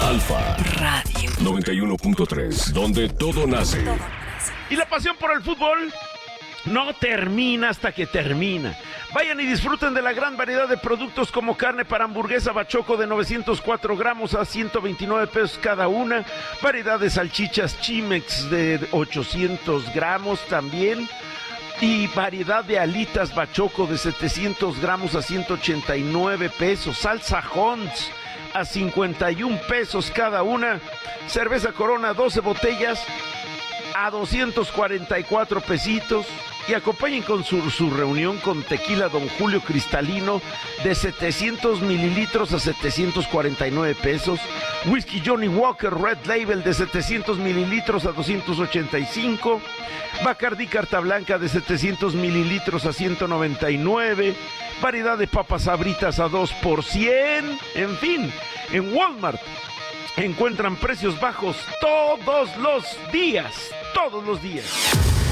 Alfa Radio 91.3, donde todo nace. Y la pasión por el fútbol no termina hasta que termina. Vayan y disfruten de la gran variedad de productos como carne para hamburguesa Bachoco de 904 gramos a 129 pesos cada una. Variedad de salchichas Chimex de 800 gramos también. Y variedad de alitas Bachoco de 700 gramos a 189 pesos. Salsa Hunts a 51 pesos cada una. Cerveza Corona 12 botellas a 244 pesitos. Y acompañen con su reunión con tequila Don Julio Cristalino de 700 mililitros a 749 pesos. Whisky Johnny Walker Red Label de 700 mililitros a 285. Bacardí Carta Blanca de 700 mililitros a 199. Variedad de papas sabritas a 2 por 100. En fin, en Walmart encuentran precios bajos todos los días. Todos los días.